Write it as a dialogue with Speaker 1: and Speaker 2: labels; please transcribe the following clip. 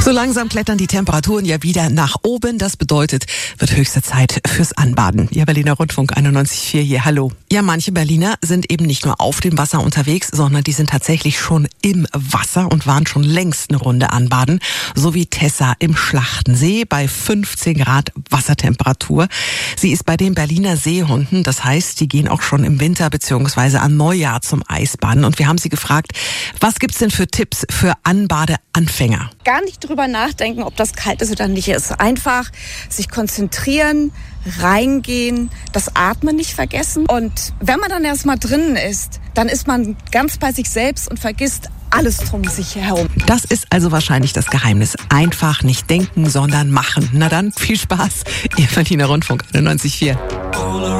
Speaker 1: So langsam klettern die Temperaturen ja wieder nach oben. Das bedeutet, wird höchste Zeit fürs Anbaden. Ja, Berliner Rundfunk 91,4 hier, hallo. Ja, manche Berliner sind eben nicht nur auf dem Wasser unterwegs, sondern die sind tatsächlich schon im Wasser und waren schon längst eine Runde anbaden. So wie Tessa im Schlachtensee bei 15 Grad Wassertemperatur. Sie ist bei den Berliner Seehunden, das heißt, die gehen auch schon im Winter bzw. an Neujahr zum Eisbaden. Und wir haben sie gefragt, was gibt's denn für Tipps für Anbadeanfänger?
Speaker 2: Gar nicht drüber nachdenken, ob das kalt ist oder nicht ist. Einfach sich konzentrieren, reingehen, das Atmen nicht vergessen. Und wenn man dann erstmal drinnen ist, dann ist man ganz bei sich selbst und vergisst alles drum sich herum.
Speaker 1: Das ist also wahrscheinlich das Geheimnis. Einfach nicht denken, sondern machen. Na dann, viel Spaß. Ihr Berliner Rundfunk 91,4.